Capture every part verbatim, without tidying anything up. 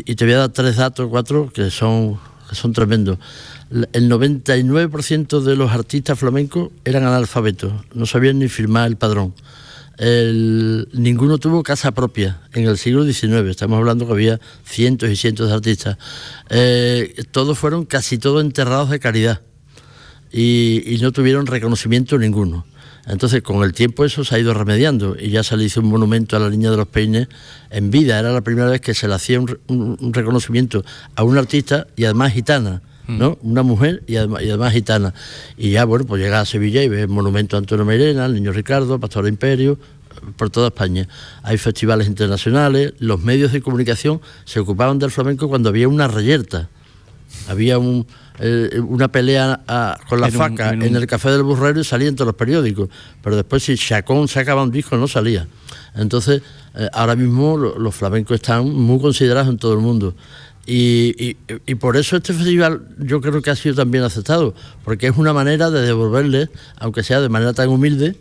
y te voy a dar tres datos, cuatro, que son, que son tremendos. El noventa y nueve por ciento de los artistas flamencos eran analfabetos, no sabían ni firmar el padrón. El, ninguno tuvo casa propia en el siglo diecinueve, estamos hablando que había cientos y cientos de artistas. Eh, todos fueron casi todos enterrados de caridad y, y no tuvieron reconocimiento ninguno. Entonces, con el tiempo eso se ha ido remediando y ya se le hizo un monumento a la Niña de los Peines en vida. Era la primera vez que se le hacía un, un, un reconocimiento a un artista y además gitana, ¿no? Una mujer y además, y además gitana. Y ya, bueno, pues llega a Sevilla y ve el monumento a Antonio Mairena, al Niño Ricardo, Pastor Imperio, por toda España. Hay festivales internacionales, los medios de comunicación se ocupaban del flamenco cuando había una reyerta. Había un, eh, una pelea a, con la en faca un, en, un... en el Café del Burrero y salía en todos los periódicos. Pero después si Chacón sacaba un disco no salía. Entonces, eh, ahora mismo lo, los flamencos están muy considerados en todo el mundo. Y, y, y por eso este festival yo creo que ha sido también aceptado, porque es una manera de devolverles, aunque sea de manera tan humilde,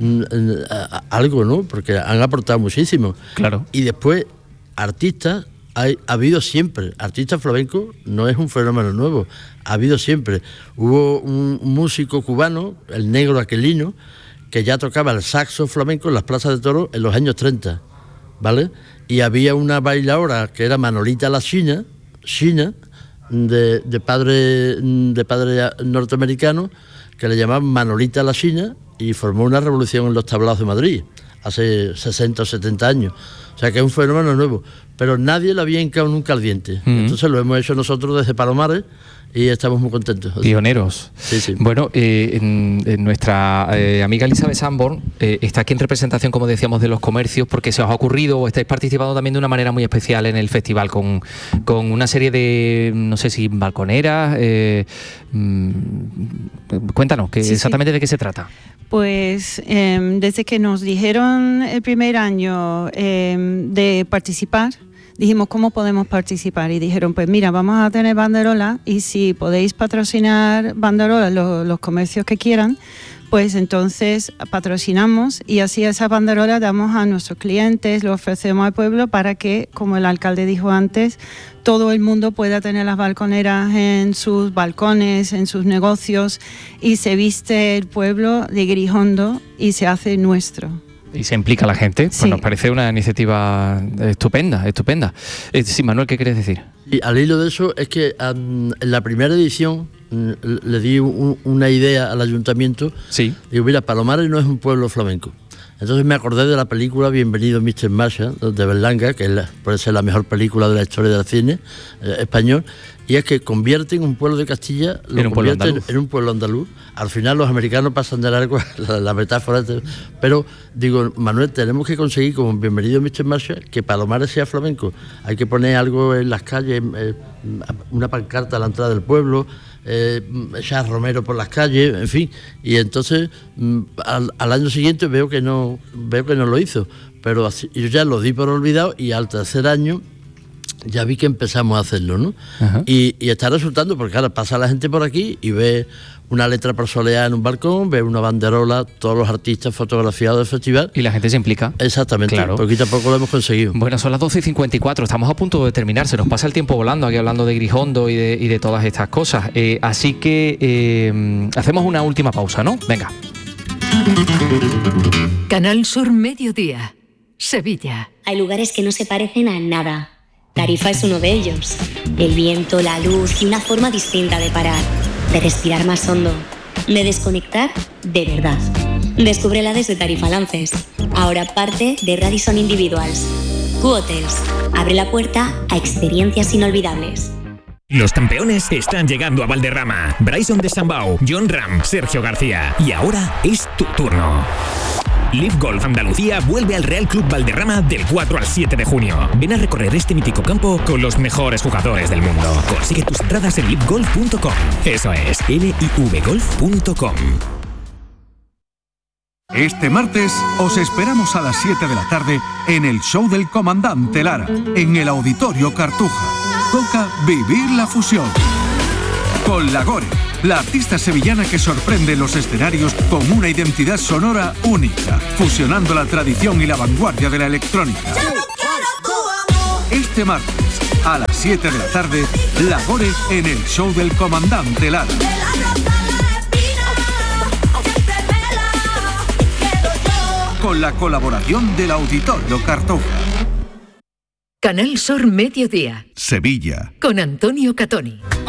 algo, ¿no? Porque han aportado muchísimo. Claro. Y después, artistas, hay, ha habido siempre. Artistas flamencos no es un fenómeno nuevo, ha habido siempre. Hubo un músico cubano, el Negro Aquilino, que ya tocaba el saxo flamenco en las plazas de toros en los años treinta, ¿vale? Y había una bailadora que era Manolita la China, China, de, de padre de padre norteamericano, que le llamaban Manolita la China, y formó una revolución en los tablaos de Madrid hace sesenta o setenta años. O sea que es un fenómeno nuevo, pero nadie le había hincado nunca al diente. Uh-huh. Entonces lo hemos hecho nosotros desde Palomares y estamos muy contentos. Pioneros. Sí, sí. Bueno, eh, en, en nuestra eh, amiga Elizabeth Sanborn eh, está aquí en representación, como decíamos, de los comercios, porque se os ha ocurrido o estáis participando también de una manera muy especial en el festival con, con una serie de, no sé si balconeras. Eh, mmm, cuéntanos, que sí, exactamente sí. de qué se trata. Pues eh, desde que nos dijeron el primer año eh, de participar, dijimos, ¿cómo podemos participar? Y dijeron, pues mira, vamos a tener banderolas y si podéis patrocinar banderolas, los, los comercios que quieran, pues entonces patrocinamos y así esas banderolas damos a nuestros clientes, lo ofrecemos al pueblo para que, como el alcalde dijo antes, todo el mundo pueda tener las balconeras en sus balcones, en sus negocios y se viste el pueblo de Grijondo y se hace nuestro. Y se implica la gente, sí. Pues nos parece una iniciativa estupenda, estupenda. Eh, sí, Manuel, ¿qué quieres decir? Y al hilo de eso es que um, en la primera edición um, le di un, una idea al ayuntamiento. Sí. Digo, mira, Palomares no es un pueblo flamenco. Entonces me acordé de la película Bienvenido mister Marshall, de Berlanga, que es la, puede ser la mejor película de la historia del cine eh, español, y es que convierten un pueblo de Castilla, lo en un pueblo convierten andaluz. en un pueblo andaluz. Al final los americanos pasan de largo la, la metáfora, pero digo, Manuel, tenemos que conseguir como Bienvenido mister Marshall que Palomares sea flamenco. Hay que poner algo en las calles, eh, una pancarta a la entrada del pueblo, eh, echar romero por las calles, en fin. Y entonces al, al año siguiente veo que no veo que no lo hizo, pero así, yo ya lo di por olvidado y al tercer año ya vi que empezamos a hacerlo, ¿no? Y, y está resultando, porque ahora pasa la gente por aquí y ve una letra por soleá en un balcón, ve una banderola, todos los artistas fotografiados del festival. Y la gente se implica. Exactamente, claro. Poquito a poco lo hemos conseguido. Bueno, son las doce y cincuenta y cuatro, estamos a punto de terminar, se nos pasa el tiempo volando aquí hablando de Grijondo y de, y de todas estas cosas. Eh, así que eh, hacemos una última pausa, ¿no? Venga. Canal Sur Mediodía, Sevilla. Hay lugares que no se parecen a nada. Tarifa es uno de ellos. El viento, la luz y una forma distinta de parar, de respirar más hondo, de desconectar de verdad. Descúbrela desde Tarifa Lances, ahora parte de Radisson Individuals. Q-Hotels abre la puerta a experiencias inolvidables. Los campeones están llegando a Valderrama. Bryson de Sambao, John Ram, Sergio García. Y ahora es tu turno. Live Golf Andalucía vuelve al Real Club Valderrama del cuatro al siete de junio. Ven a recorrer este mítico campo con los mejores jugadores del mundo. Consigue tus entradas en live golf punto com. Eso es, L I V golf punto com. Este martes os esperamos a las siete de la tarde en el show del Comandante Lara, en el Auditorio Cartuja. Toca vivir la fusión. Con La Gore, la artista sevillana que sorprende los escenarios con una identidad sonora única, fusionando la tradición y la vanguardia de la electrónica. Este martes, A las siete de la tarde, La Gore en el show del comandante Lara. Con la colaboración del Auditorio Cartuja. Canal Sur Mediodía. Sevilla. Con Antonio Catoni.